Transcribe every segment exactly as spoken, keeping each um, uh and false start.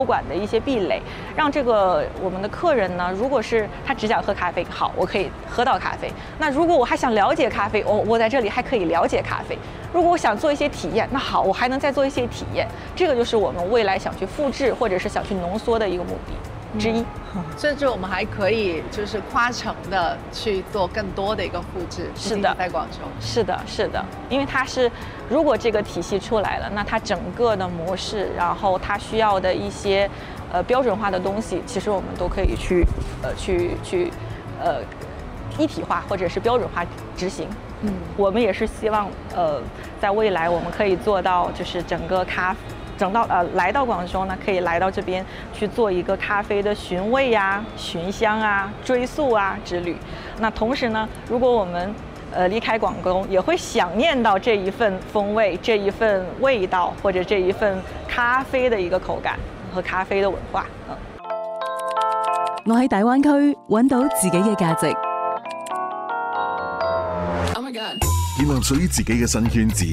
管的一些壁垒，让这个我们的客人呢，如果是他只想喝咖啡，好，我可以喝到咖啡。那如果我还想了解咖啡，我我在这里还可以了解咖啡。如果我想做一些体验，那好，我还能再做一些体验。这个就是我们未来想去复制或者是想去浓缩的一个目的之一。 嗯、甚至我们还可以就是跨城的去做更多的一个复制。 是的， 在广州。 是的，是的，因为它是，如果这个体系出来了，那它整个的模式，然后它需要的一些，呃，标准化的东西，其实我们都可以去，呃，去去，呃，一体化或者是标准化执行。嗯，我们也是希望，呃，在未来我们可以做到，就是整个咖。整到呃来到广州呢，可以来到这边去做一个咖啡的寻味呀、寻香啊、追溯啊之旅。那同时呢，如果我们呃离开广州，也會想念到這一份風味、這一份味道，或者這一份咖啡的一個口感和咖啡的文化。嗯， 我喺大灣區揾到自己嘅價值。 Oh my God！ 建立屬於自己嘅新圈子。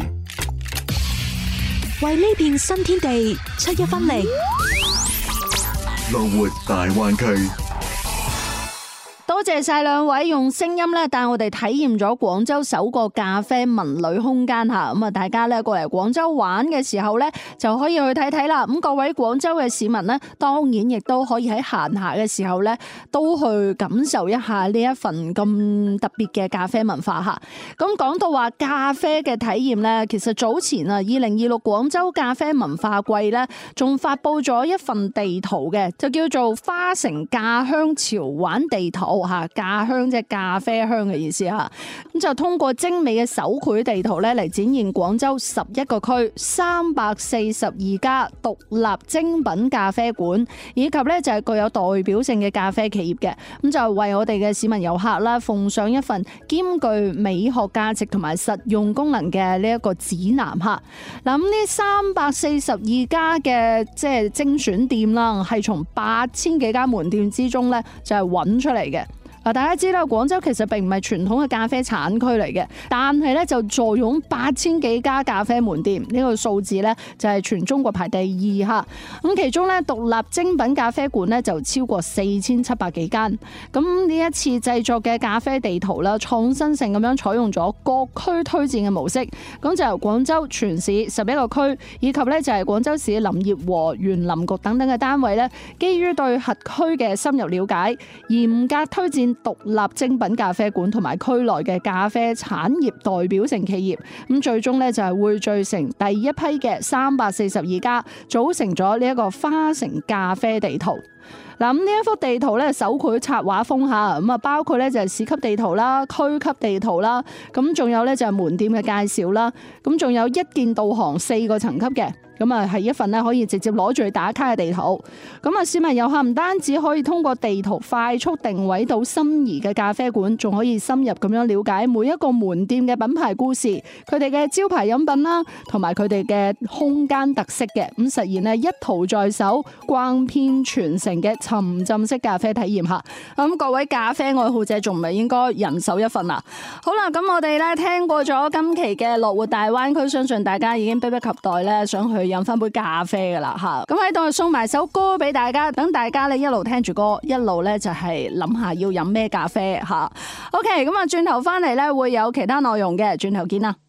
為呢片新天地出一分力， 樂活大灣區。 多謝晒兩位用聲音咧帶我哋體驗咗廣州首個咖啡文旅空間吓，咁啊大家咧過嚟廣州玩嘅時候咧就可以去睇睇啦。咁各位廣州嘅市民咧，當然亦都可以喺閒暇嘅時候咧都去感受一下呢一份咁特別嘅咖啡文化吓。咁講到話咖啡嘅體驗咧，其實早前啊二零二六廣州咖啡文化季咧，仲發佈咗一份地圖嘅，就叫做花城咖香潮玩地圖。咖香即係咖啡香嘅意思吓，咁就通過精美嘅手繪地圖咧嚟展現廣州十一個區、三百四十二家獨立精品咖啡館，以及咧就係具有代表性嘅咖啡企業嘅，咁就為我哋嘅市民遊客啦奉上一份兼具美學價值同埋實用功能嘅呢一個指南吓。嗱，咁呢三百四十二家嘅即係精選店啦，係從八千幾間門店之中咧就係揾出嚟嘅。大家知道廣州其實並唔係傳統嘅咖啡產區嚟嘅，但係咧就坐擁八千幾家咖啡門店，呢個數字咧就係全中國排第二嚇。咁其中咧獨立精品咖啡館咧就超過四千七百幾間。咁呢一次製作嘅咖啡地圖啦，創新性咁樣採用咗各區推薦嘅模式，咁就由廣州全市十一個區，以及咧就係廣州市林業和園林局等等嘅單位咧，基於對轄區嘅深入了解，嚴格推薦獨立精品咖啡館同埋區內嘅咖啡產業代表性企業，咁最終咧就係匯聚成第一批嘅三百四十二家，組成咗呢一個花城咖啡地圖。嗱，咁呢一幅地圖咧手繪插畫風下，咁啊包括咧就係市級地圖啦、區級地圖啦，咁仲有咧就係門店嘅介紹啦，咁仲有一鍵導航四個層級嘅。咁啊，係一份咧可以直接攞住去打卡嘅地圖。咁啊，市民遊客唔單止可以通過地圖快速定位到心儀嘅咖啡館，仲可以深入咁樣了解每一個門店嘅品牌故事、佢哋嘅招牌飲品啦，同埋佢哋嘅空間特色嘅，咁實現咧一途在手、逛遍全城嘅沉浸式咖啡體驗下。咁各位咖啡愛好者仲唔係應該人手一份啊？好啦，咁我哋咧聽過咗今期嘅樂活大灣區，相信大家已經迫不及待咧想去飲翻杯咖啡噶啦吓，咁喺度送埋首歌俾大家，等大家咧一路聽住歌，一路咧就係諗下要飲咩咖啡吓。OK，咁啊轉頭翻嚟咧會有其他內容嘅，轉頭見啦。